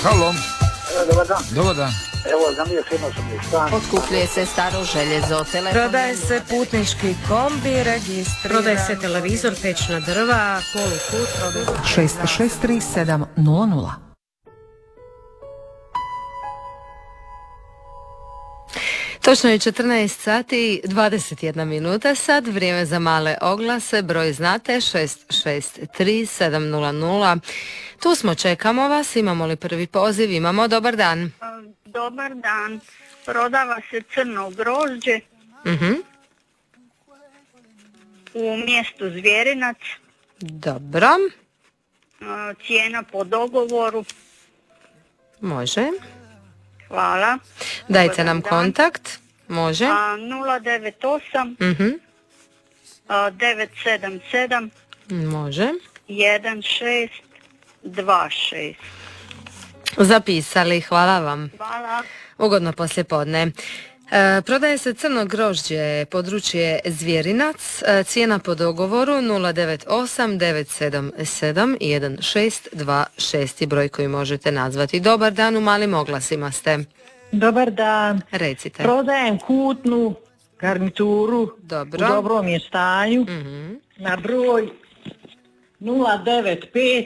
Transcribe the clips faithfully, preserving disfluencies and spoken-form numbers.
Halo. E, dobar dan. Dobar dan. Evo, za mije firma sam mi stan. Otkupljuje se staro željezo, telefon... Prodaje se putnički kombi, registriran... Prodaje se televizor, pećna drva, polukut... šest šest tri sedam nula nula. Točno je četrnaest sati i dvadeset jedna minuta sad, vrijeme za male oglase, broj znate šest šest tri sedam nula nula. Tu smo, čekamo vas, imamo li prvi poziv? Imamo, dobar dan. Dobar dan, prodava se crno grožđe Uh-huh. u mjestu Zvjerinac, Dobro, cijena po dogovoru, može. hvala. Dajte Dobar nam dan. kontakt, može. A, nula devet osam Uh-huh. devet sedam sedam Može. jedan šest dva šest. Zapisali, hvala vam. Hvala. Ugodno poslijepodne. E, prodaje se crno grožđe, područje Zvjerinac, e, cijena po dogovoru nula devet osam devet sedam sedam jedan šest dva šest i broj koji možete nazvati. Dobar dan, u malim oglasima ste. Dobar dan. Recite. Prodajem kutnu garnituru Dobro. u dobrom je stanju Mhm. na broj nula devet pet.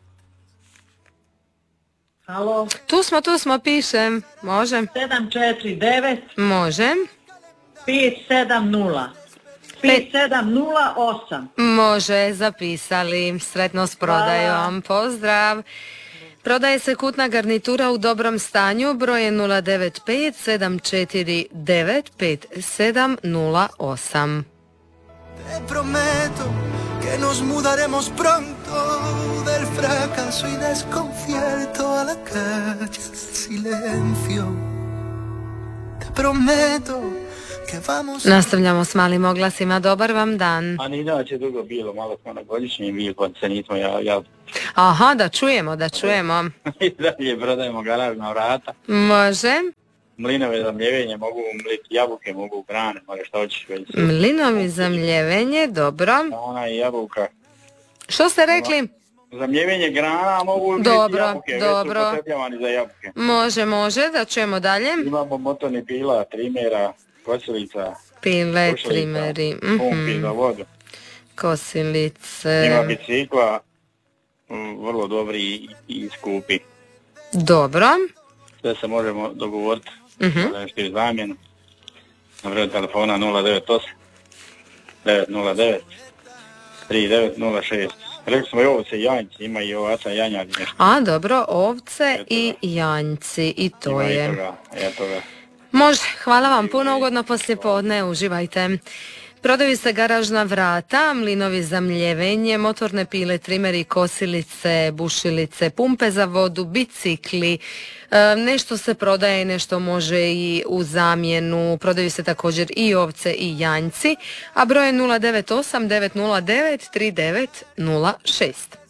Halo, Tu smo, tu smo, pišem. Može? sedam četiri devet Može. pet sedam nula. pet sedam nula osam. Može, zapisali. Sretno s prodajom. Pozdrav. Prodaje se kutna garnitura u dobrom stanju, broj je nula devet pet sedam četiri devet pet sedam nula osam. Te prometo que nos mudaremos pronto del fracaso y desconcierto a la calle silencio. Te prometo que vamos... Nastavljamo s malim oglasima. Dobar vam dan. A ni inače dugo bilo, malo smo na godišnjem bili, pa se nismo ja, ja Aha, da čujemo, da čujemo. i dalje prodajemo garažna vrata. Može. Mlinove za mljevenje mogu mliti, jabuke mogu grane, može šta hoćeš već. Mlinovi za mljevenje, dobro. Ona i jabuka. Što ste rekli? Za mljevenje grana mogu mliti Dobro, jabuke, već dobro. su upotrebljavani za jabuke. Može, može, da čujemo dalje. Imamo motorni pila, trimera, kosilica, Pile, kušalica, trimeri, pumpi mhm, za vodu. kosilice. Ima bicikla, mm, vrlo dobri i, i skupi. Dobro. Sve se možemo dogovoriti. Mhm. Da nešto je zamjenu. Na broj telefona nula devet osam devet nula devet tri devet nula šest. Rekli smo i ovce i janjci, ima i ovaca janjadi nešto. A, dobro, ovce i janjci, i to Ima i je. toga, eto ga. Može, hvala vam puno, ugodno poslijepodne, uživajte. Prodaju se garažna vrata, mlinovi za mljevenje, motorne pile, trimeri, kosilice, bušilice, pumpe za vodu, bicikli. E, nešto se prodaje, nešto može i u zamjenu. Prodaju se također i ovce i janjci, a broj je nula devet osam devet nula devet tri devet nula šest.